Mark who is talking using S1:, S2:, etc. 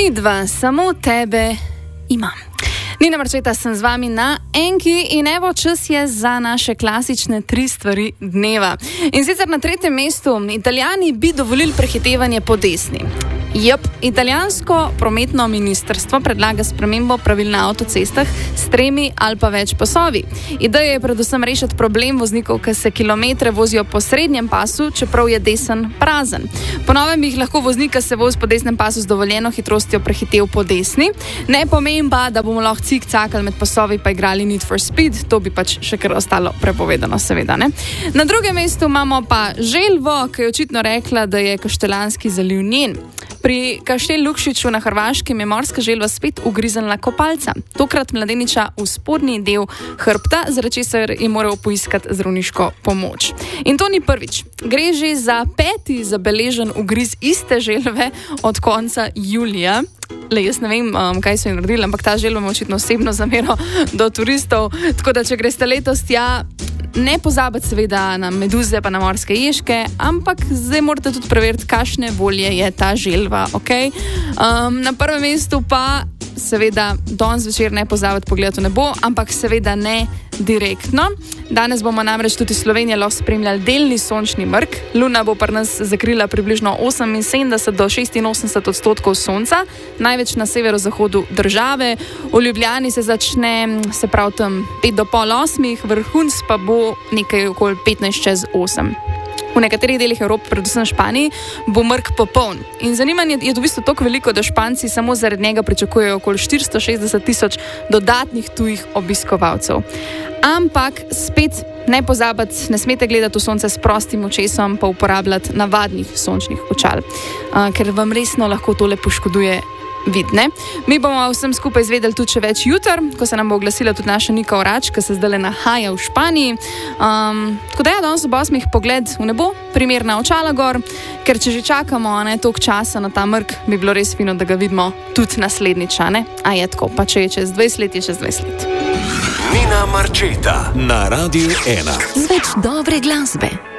S1: Midva, samo tebe imam. Nina Marčeta sem z vami na Enki in evo čas je za naše klasične 3 stvari dneva. In sicer na 3. mestu, Italijani bi dovolili prehitevanje po desni. Italijansko prometno ministrstvo predlaga spremembo pravil na avtocestah s 3 ali pa več pasovi. Ideja je predvsem rešiti problem voznikov, ki se kilometre vozijo po srednjem pasu, čeprav je desen prazen. Po novem jih lahko voznik, ki se vozi po desnem pasu z dovoljeno hitrostjo, prehitev po desni. Ne pomeni pa, da bomo lahko cik-cakali med pasovi pa igrali Need for Speed, to bi pač še kar ostalo prepovedano, seveda, ne? Na 2. mestu imamo pa želvo, ki je očitno rekla, da je Kaštelanski zaliv njen. Pri Kaštel Lukšiču na Hrvaškem je morska želva spet ugriznila kopalca. Tokrat mladeniča v spodnji del hrbta, zaradi česar je moral poiskati zdravniško pomoč. In to ni prvič. Gre že za 5. zabeležen ugriz iste želve od konca julija. Jaz ne vem, kaj so jim naredili, ampak ta želva ima očitno osebno zamero do turistov. Tako da, če greste letos tja, ne pozabite seveda na meduze pa na morske ježke, ampak zdaj morate tudi preveriti, kakšne volje je ta želva, ok? Na 1. mestu pa seveda danes zvečer ne pozabite pogledati v nebo, ampak seveda ne direktno. Danes bomo namreč tudi Slovenijo lahko spremljali delni sončni mrk. Luna bo pri nas zakrila približno 78 do 86% sonca, največ na severozahodu države. V Ljubljani se začne, se pravi tam 5 do pol 8, vrhunc pa bo nekaj okoli 15 čez 8. V nekaterih delih Evrope, predvsem v Španiji, bo mrk popoln. In zanimanje je v bistvu toliko veliko, da Španci samo zaradi njega pričakujejo okoli 460.000 dodatnih tujih obiskovalcev. Ampak spet ne pozabiti, ne smete gledati v sonce s prostim očesom, pa uporabljati navadnih sončnih očal, ker vam resno lahko tole poškoduje vid, ne? Mi bomo vsem skupaj izvedeli tudi še več jutr, ko se nam bo oglasila tudi naša Nika Orač, ki se zdaj nahaja v Španiji. Tako da danes ob 8 pogled v nebo, primerna očala gor, ker če že čakamo toliko časa na ta mrk, bi bilo res fino, da ga vidimo tudi naslednjič, ne? A je tako, pa če je čez 20 let, je čez 20 let.
S2: Nina Marčeta na Radiu 1.
S3: Z več dobre glasbe.